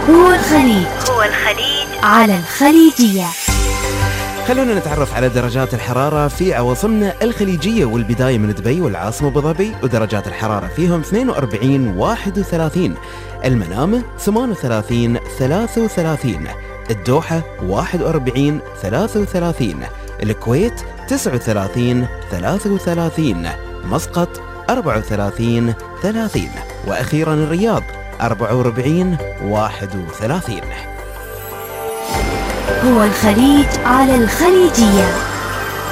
هو الخليج على الخليجية. خلونا نتعرف على درجات الحرارة في عواصمنا الخليجية، والبداية من دبي والعاصمة أبو ظبي، ودرجات الحرارة فيهم 42 31. المنامة 38 33. الدوحة 41 33. الكويت 39 33. مسقط 34 30. وأخيرا الرياض 44 31. هو الخليج على الخليجية.